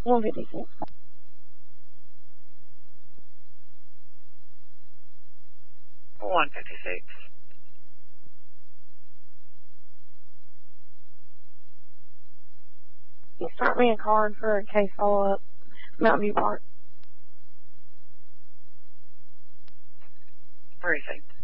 156. You start me a card for a case follow-up. Mountain View Park. Precinct.